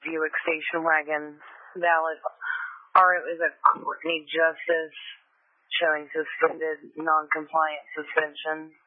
Buick station wagon valid, or it was a Courtney Justice showing suspended non-compliant suspension.